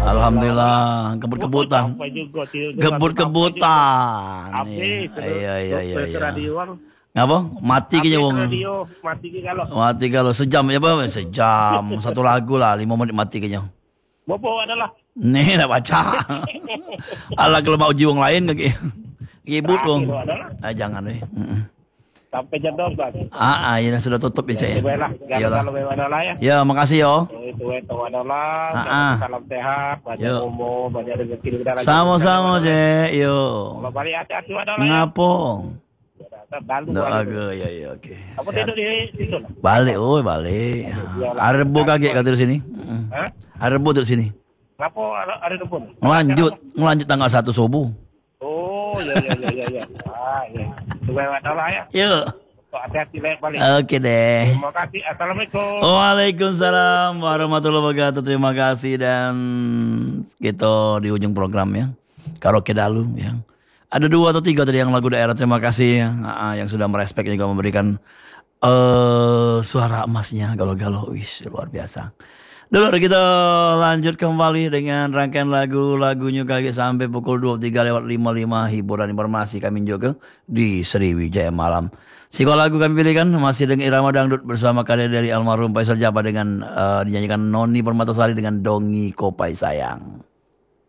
Alhamdulillah, kebut-kebutan. Sampai juga Kebut-kebutan. Habis. Iya. Radio Ngapa? Mati kayaknya wong. radio mati kalau. Mati kalau sejam ya Bang, sejam. Satu lagu lah 5 menit mati kayaknya. Bobo adalah. Nih nak baca. Alah kalau mau uji wong lain kaki. Ibut wong. Jangan deh. Sampai jam 12. Ya sudah tutup ya Cak. Iyalah. Ya. Ya, makasih yo. Itu adalah. Salam sehat, banyak umur, banyak rezeki. Sama-sama Cak. Yo. Kalau balik hati-hati adalah. Ngapo? Doa ya oke. Apa tidur di situ? Balik, balik. Ada rebo kaget kata di sini. Ada rebo di sini. Ngapa ada rebo? Ngelanjut tanggal 1 subuh. Oh, ya. Ya. Tunggu adalah ya. Yuk. Hati-hati balik. Oke deh. Terima kasih. Assalamualaikum. Waalaikumsalam warahmatullahi wabarakatuh. Terima kasih dan kita di ujung program ya. Karaoke Dalu ya. Ada 2 atau 3 tadi yang lagu daerah. Terima kasih ya. Yang sudah merespek juga memberikan suara emasnya galau-galau. Luar biasa. Dulu kita lanjut kembali dengan rangkaian lagunya kali sampai pukul 23:55 hiburan informasi kami juga di Sriwijaya Malam. Siko lagu kami pilihkan masih dengan irama dangdut bersama karya dari almarhum Faisal Jabbar dengan dinyanyikan Noni Permatasari dengan Dongi Kopai Sayang.